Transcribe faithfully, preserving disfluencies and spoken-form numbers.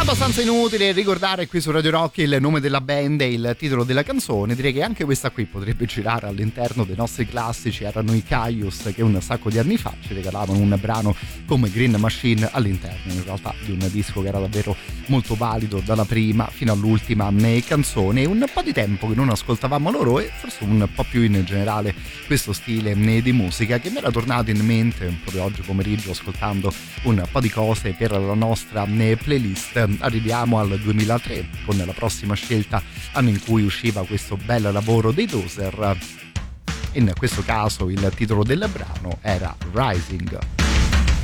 abbastanza inutile ricordare qui su Radio Rock il nome della band e il titolo della canzone. Direi che anche questa qui potrebbe girare all'interno dei nostri classici. Erano i Caius che un sacco di anni fa ci regalavano un brano come Green Machine all'interno in realtà di un disco che era davvero molto valido dalla prima fino all'ultima canzone. Un po' di tempo che non ascoltavamo loro e forse un po' più in generale questo stile di musica che mi era tornato in mente proprio oggi pomeriggio ascoltando un po' di cose per la nostra playlist. Arriviamo al duemilatré con la prossima scelta, anno in cui usciva questo bel lavoro dei Dozer. In questo caso il titolo del brano era Rising.